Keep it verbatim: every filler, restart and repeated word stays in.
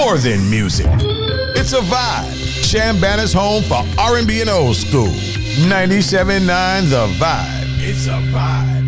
more than music. It's a vibe. Chambana's home for R and B and old school. ninety-seven point nine The Vibe. It's a vibe.